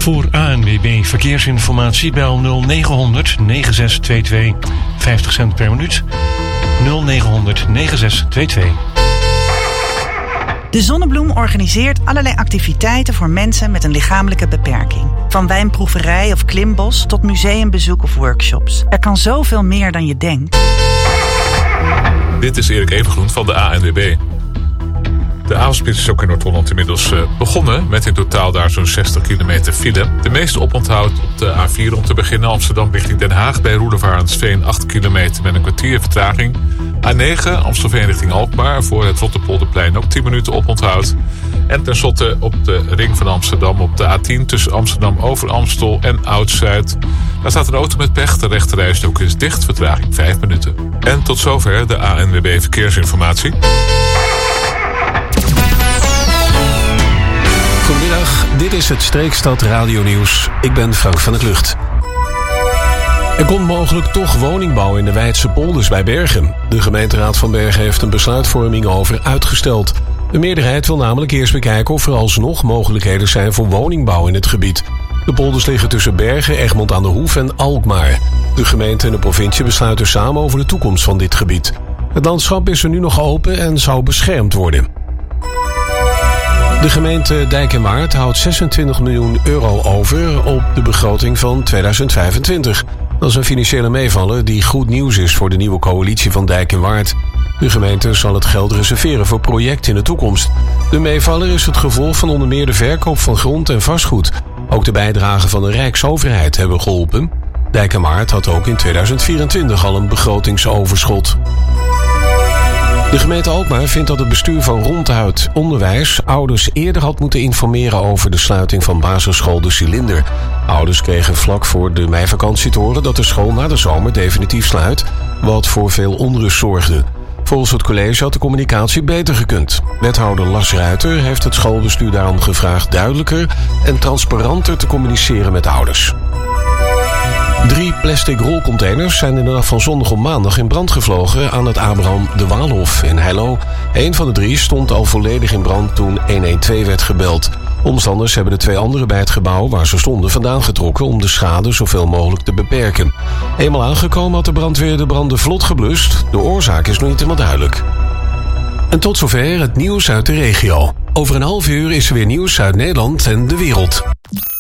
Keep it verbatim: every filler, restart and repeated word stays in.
Voor A N W B Verkeersinformatie bel nul negen honderd negen zes twee twee. vijftig cent per minuut. nul negen honderd negen zes twee twee. De Zonnebloem organiseert allerlei activiteiten voor mensen met een lichamelijke beperking. Van wijnproeverij of klimbos tot museumbezoek of workshops. Er kan zoveel meer dan je denkt. Dit is Erik Evengroen van de A N W B. De avondspits is ook in Noord-Holland inmiddels uh, begonnen, met in totaal daar zo'n zestig kilometer file. De meeste oponthoud op de A vier om te beginnen. Amsterdam richting Den Haag bij Roelevarensveen acht kilometer met een kwartier vertraging. A negen Amstelveen richting Alkmaar voor het Rotterpolderplein ook tien minuten oponthoud. En tenslotte op de ring van Amsterdam op de A tien tussen Amsterdam over Amstel en Oud-Zuid. Daar staat een auto met pech, de rechterrijstrook is dicht, vertraging vijf minuten. En tot zover de A N W B Verkeersinformatie. Goedemiddag, dit is het Streekstad Radio Nieuws. Ik ben Frank van der Klucht. Er komt mogelijk toch woningbouw in de Weidse polders bij Bergen. De gemeenteraad van Bergen heeft een besluitvorming over uitgesteld. De meerderheid wil namelijk eerst bekijken of er alsnog mogelijkheden zijn voor woningbouw in het gebied. De polders liggen tussen Bergen, Egmond aan de Hoef en Alkmaar. De gemeente en de provincie besluiten samen over de toekomst van dit gebied. Het landschap is er nu nog open en zou beschermd worden. De gemeente Dijk en Waard houdt zesentwintig miljoen euro over op de begroting van tweeduizend vijfentwintig. Dat is een financiële meevaller die goed nieuws is voor de nieuwe coalitie van Dijk en Waard. De gemeente zal het geld reserveren voor projecten in de toekomst. De meevaller is het gevolg van onder meer de verkoop van grond en vastgoed. Ook de bijdragen van de Rijksoverheid hebben geholpen. Dijk en Waard had ook in tweeduizend vierentwintig al een begrotingsoverschot. De gemeente Alkmaar vindt dat het bestuur van Ronduit Onderwijs ouders eerder had moeten informeren over de sluiting van basisschool De Cilinder. Ouders kregen vlak voor de meivakantie te horen dat de school na de zomer definitief sluit, wat voor veel onrust zorgde. Volgens het college had de communicatie beter gekund. Wethouder Lars Ruiter heeft het schoolbestuur daarom gevraagd duidelijker en transparanter te communiceren met ouders. Drie plastic rolcontainers zijn in de nacht van zondag op maandag in brand gevlogen aan het Abraham de Waalhof in Heilo. Een van de drie stond al volledig in brand toen honderdtwaalf werd gebeld. Omstanders hebben de twee andere bij het gebouw waar ze stonden vandaan getrokken om de schade zoveel mogelijk te beperken. Eenmaal aangekomen had de brandweer de branden vlot geblust. De oorzaak is nog niet helemaal duidelijk. En tot zover het nieuws uit de regio. Over een half uur is er weer nieuws uit Nederland en de wereld.